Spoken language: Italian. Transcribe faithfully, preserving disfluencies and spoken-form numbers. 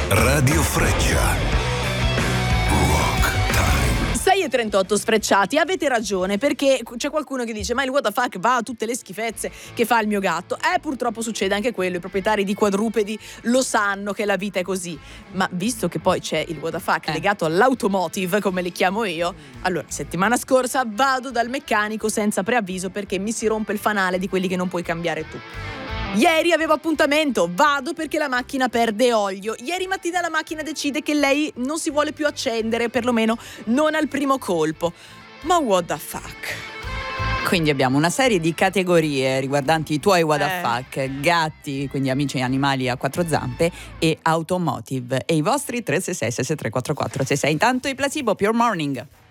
Radio Freccia. sei e trentotto Sfrecciati, avete ragione, perché c'è qualcuno che dice ma il what the fuck va a tutte le schifezze che fa il mio gatto. Eh, purtroppo succede anche quello, i proprietari di quadrupedi lo sanno che la vita è così. Ma visto che poi c'è il what the fuck eh. legato all'automotive, come li chiamo io, allora settimana scorsa vado dal meccanico senza preavviso perché mi si rompe il fanale di quelli che non puoi cambiare tu. Ieri avevo appuntamento, vado perché la macchina perde olio. Ieri mattina la macchina decide che lei non si vuole più accendere, perlomeno non al primo colpo. Ma what the fuck? Quindi abbiamo una serie di categorie riguardanti i tuoi what the Eh. fuck: gatti, quindi amici animali a quattro zampe, e automotive. E i vostri tre sei sei sei sei tre quattro quattro sei sei. Intanto i placebo, Pure Morning.